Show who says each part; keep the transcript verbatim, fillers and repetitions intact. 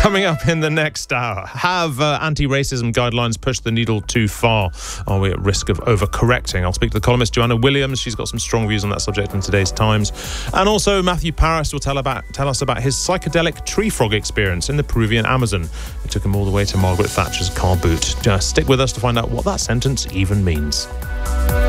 Speaker 1: Coming up in the next hour, have uh, anti-racism guidelines pushed the needle too far? Are we at risk of overcorrecting? I'll speak to the columnist Joanna Williams. She's got some strong views on that subject in today's Times. And also Matthew Paris will tell about tell us about his psychedelic tree frog experience in the Peruvian Amazon. It took him all the way to Margaret Thatcher's car boot. Just stick with us to find out what that sentence even means.